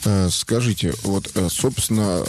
Скажите, вот, собственно,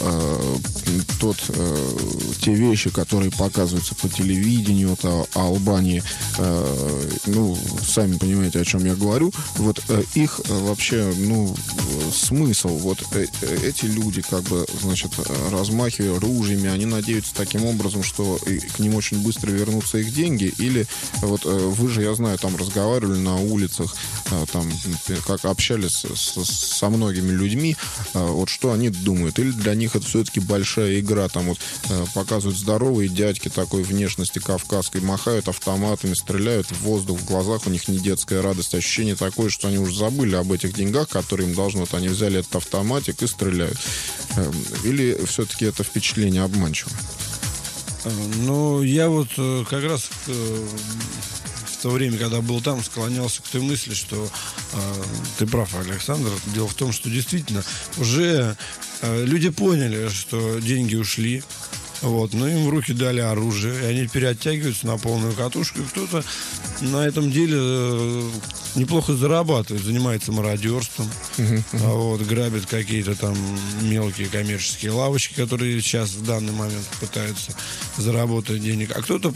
те вещи, которые показываются по телевидению о Албании, ну, сами понимаете, о чем я говорю, вот их вообще, ну, смысл, вот эти люди, как бы, значит, размахивая ружьями, они надеются таким образом, что к ним очень быстро вернутся их деньги, или вот вы же, я знаю, там разговаривали на улицах, там, как общались со многими людьми, вот что они думают, или для них это все-таки большая игра, там вот показывают здоровые дядьки такой внешности кавказской, махают автоматами, стреляют в воздух, в глазах у них не детская радость, ощущение такое, что они уже забыли об этих деньгах, которые им должны, вот они взяли этот автоматик и стреляют. Или все-таки это впечатление обманчиво? Ну, я вот как раз в то время, когда был там, склонялся к той мысли, что ты прав, Александр. Дело в том, что действительно уже люди поняли, что деньги ушли. Вот, но им в руки дали оружие, и они теперь оттягиваются на полную катушку. И кто-то на этом деле неплохо зарабатывает, занимается мародерством, вот, грабит какие-то там мелкие коммерческие лавочки, которые сейчас в данный момент пытаются заработать денег. А кто-то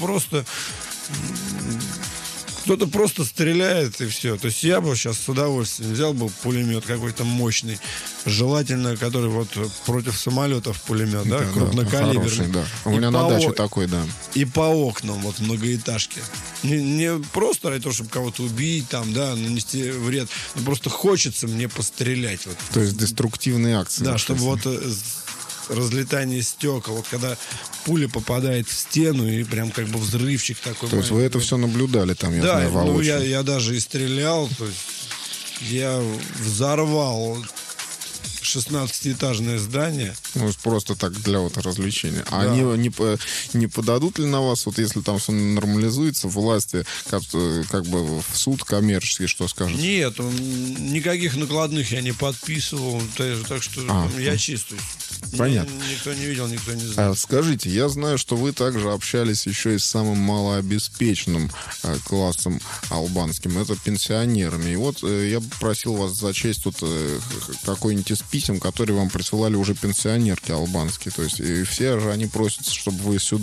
просто стреляет, и все. То есть я бы сейчас с удовольствием взял бы пулемет какой-то мощный, желательно, который вот против самолетов пулемет, да, крупнокалиберный. Хороший, да. У меня на даче такой, да. И по окнам, вот многоэтажки. Не просто ради того, чтобы кого-то убить, там, да, нанести вред, но просто хочется мне пострелять. Вот. То есть деструктивные акции. Да, чтобы вот разлетание стекол, вот когда пуля попадает в стену и прям как бы взрывчик такой. То есть вы это все наблюдали там, я знаю, воочию. воочию? Да, я даже и стрелял, то есть я взорвал 16-этажное здание. Ну, просто так для вот развлечения. А да. они не подадут ли на вас, вот если там все нормализуется, власти как бы в суд коммерческий, что скажут? Нет, никаких накладных я не подписывал, так что я чистый. Понятно. Никто не видел, никто не знал. Скажите, я знаю, что вы также общались еще и с самым малообеспеченным классом албанским, это пенсионерами. И вот я бы просил вас зачесть вот какой-нибудь из писем, которые вам присылали уже пенсионерки албанские. То есть и все же они просят, чтобы вы сюда